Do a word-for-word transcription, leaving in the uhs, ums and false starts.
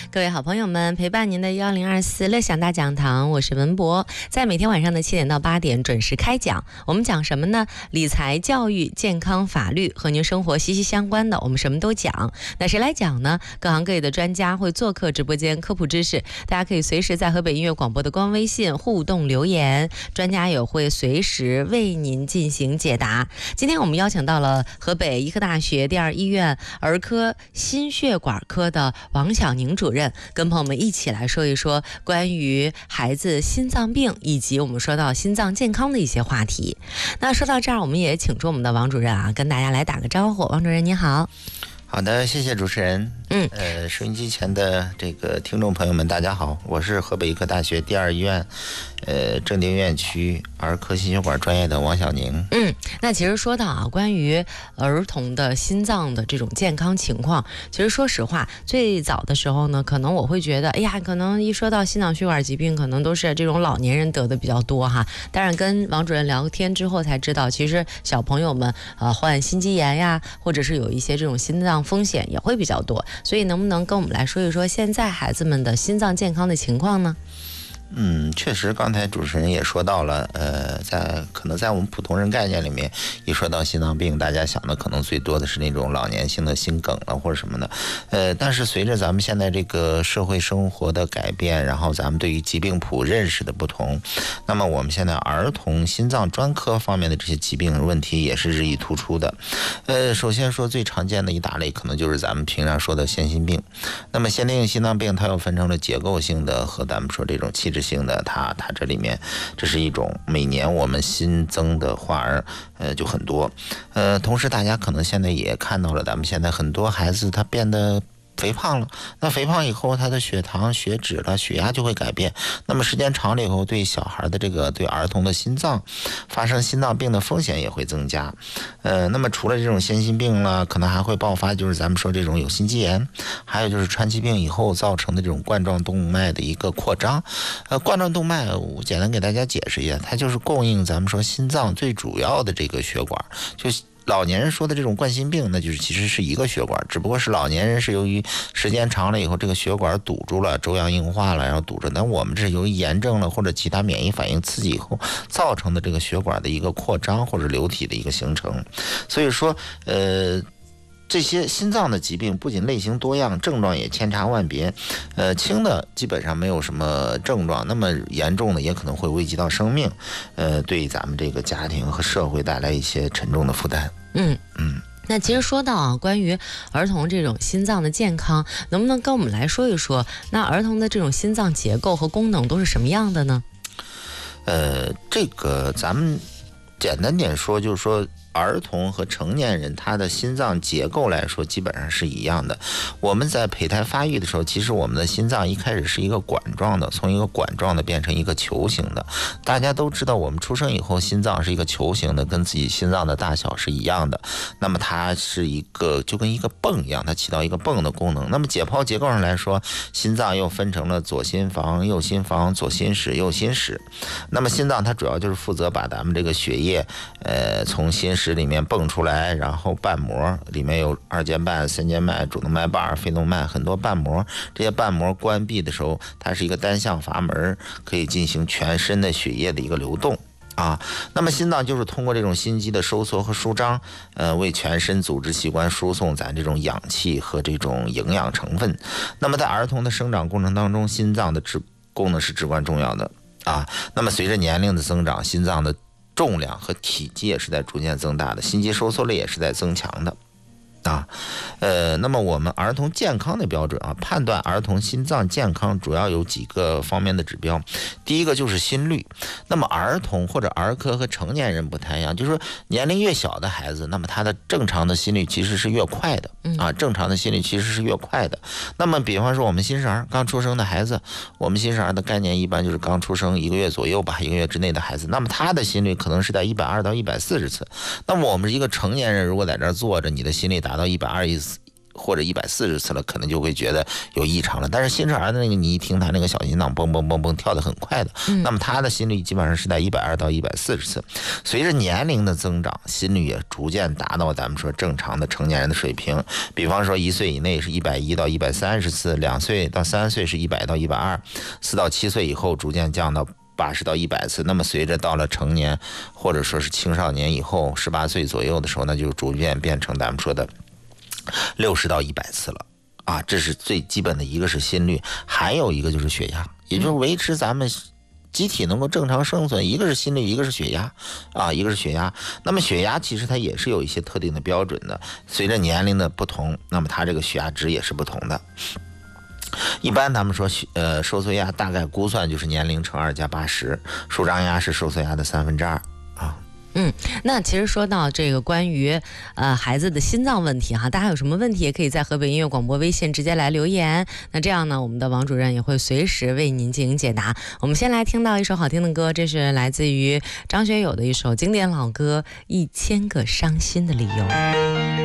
各位好朋友们，陪伴您的幺零二四乐享大讲堂，我是文博，在每天晚上的七点到八点准时开讲。我们讲什么呢？理财、教育、健康、法律，和您生活息息相关的，我们什么都讲。那谁来讲呢？各行各业的专家会做客直播间科普知识，大家可以随时在河北音乐广播的官微信互动留言，专家也会随时为您进行解答。今天我们邀请到了河北医科大学第二医院儿科心血管科的王小宁主任，跟朋友们一起来说一说关于孩子心脏病以及我们说到心脏健康的一些话题。那说到这儿，我们也请出我们的王主任啊，跟大家来打个招呼。王主任您好。 好的，谢谢主持人。嗯，呃，收音机前的这个听众朋友们，大家好，我是河北医科大学第二医院，呃，正定院区儿科心血管专业的王小宁。 嗯，那其实说到啊，关于儿童的心脏的这种健康情况，其实说实话，最早的时候呢，可能我会觉得，哎呀，可能一说到心脏血管疾病，可能都是这种老年人得的比较多哈。但是跟王主任聊天之后才知道，其实小朋友们呃患心肌炎呀，或者是有一些这种心脏风险也会比较多，所以能不能跟我们来说一说现在孩子们的心脏健康的情况呢？ 嗯，确实，刚才主持人也说到了，呃，在可能在我们普通人概念里面，一说到心脏病，大家想的可能最多的是那种老年性的心梗了或者什么的，呃，但是随着咱们现在这个社会生活的改变，然后咱们对于疾病谱认识的不同，那么我们现在儿童心脏专科方面的这些疾病问题也是日益突出的。呃，首先说最常见的一大类，可能就是咱们平常说的先心病。那么先天性心脏病，它又分成了结构性的和咱们说这种器质性的，它它这里面这是一种每年我们新增的患儿呃就很多，呃同时大家可能现在也看到了，咱们现在很多孩子他变得肥胖了，那肥胖以后他的血糖血脂了血压就会改变，那么时间长了以后对小孩的这个对儿童的心脏发生心脏病的风险也会增加。呃那么除了这种先心病了，可能还会爆发就是咱们说这种有心肌炎，还有就是川崎病以后造成的这种冠状动脉的一个扩张。呃冠状动脉我简单给大家解释一下，它就是供应咱们说心脏最主要的这个血管，就老年人说的这种冠心病，那就是其实是一个血管，只不过是老年人是由于时间长了以后这个血管堵住了，粥样硬化了，然后堵着，但我们这是由于炎症了或者其他免疫反应刺激以后造成的这个血管的一个扩张或者流体的一个形成。所以说呃这些心脏的疾病不仅类型多样，症状也千差万别，呃，轻的基本上没有什么症状，那么严重的也可能会危及到生命，呃，对咱们这个家庭和社会带来一些沉重的负担。 嗯嗯。那其实说到啊，关于儿童这种心脏的健康，能不能跟我们来说一说，那儿童的这种心脏结构和功能都是什么样的呢？ 呃，这个咱们简单点说，就是说儿童和成年人他的心脏结构来说基本上是一样的。我们在胚胎发育的时候，其实我们的心脏一开始是一个管状的，从一个管状的变成一个球形的。大家都知道我们出生以后心脏是一个球形的，跟自己心脏的大小是一样的，那么它是一个就跟一个泵一样，它起到一个泵的功能。那么解剖结构上来说，心脏又分成了左心房、右心房、左心室、右心室。那么心脏它主要就是负责把咱们这个血液呃从心室里面蹦出来，然后瓣膜里面有二尖瓣、三尖脉、主动脉瓣、肺动脉，很多瓣膜。这些瓣膜关闭的时候，它是一个单向阀门，可以进行全身的血液的一个流动啊。那么心脏就是通过这种心肌的收缩和舒张，呃，为全身组织器官输送咱这种氧气和这种营养成分。那么在儿童的生长过程当中，心脏的至功能是至关重要的啊。那么随着年龄的增长，心脏的重量和体积也是在逐渐增大的，心肌收缩力也是在增强的啊。呃，那么我们儿童健康的标准啊，判断儿童心脏健康主要有几个方面的指标。第一个就是心率。那么儿童或者儿科和成年人不太一样，就是说年龄越小的孩子，那么他的正常的心率其实是越快的啊，正常的心率其实是越快的。那么比方说我们新生儿刚出生的孩子，我们新生儿的概念一般就是刚出生一个月左右吧，一个月之内的孩子，那么他的心率可能是在一百二到一百四十次。那么我们一个成年人如果在这儿坐着，你的心率达到一百二十或者一百四十次了，可能就会觉得有异常了。但是新生儿的那个，你一听他那个小心脏蹦蹦蹦蹦跳得很快的， 嗯、 那么他的心率基本上是在一百二到一百四十次。随着年龄的增长，心率也逐渐达到咱们说正常的成年人的水平。比方说一岁以内是一百一到一百三十次，两岁到三岁是一百到一百二，四到七岁以后逐渐降到八十到一百次。那么随着到了成年或者说是青少年以后，十八岁左右的时候，那就逐渐变成咱们说的六十到一百次了啊，这是最基本的。一个是心率，还有一个就是血压，也就是维持咱们机体能够正常生存。一个是心率，一个是血压啊，一个是血压。那么血压其实它也是有一些特定的标准的，随着年龄的不同，那么它这个血压值也是不同的。一般咱们说呃收缩压大概估算就是年龄乘二加八十，舒张压是收缩压的三分之二啊。 嗯，那其实说到这个关于呃孩子的心脏问题哈，大家有什么问题也可以在河北音乐广播微信直接来留言。那这样呢，我们的王主任也会随时为您进行解答。我们先来听到一首好听的歌，这是来自于张学友的一首经典老歌《一千个伤心的理由》。